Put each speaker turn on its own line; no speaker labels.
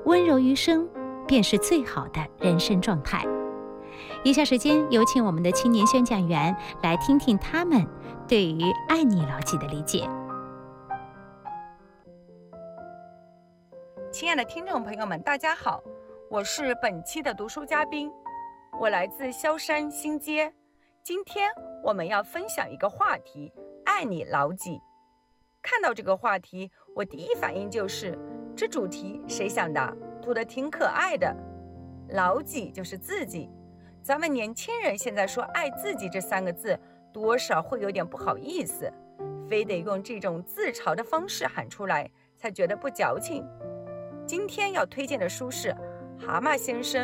温柔余生便是最好的人生状态。以下时间有请我们的青年宣讲员来听听他们对于爱你牢记的理解。
亲爱的听众朋友们，大家好，我是本期的读书嘉宾，我来自萧山新街。今天我们要分享一个话题，爱你牢记。看到这个话题，我第一反应就是这主题谁想的？读得挺可爱的。牢记就是自己，咱们年轻人现在说爱自己这3个字，多少会有点不好意思，非得用这种自嘲的方式喊出来，才觉得不矫情。今天要推荐的书是蛤蟆先生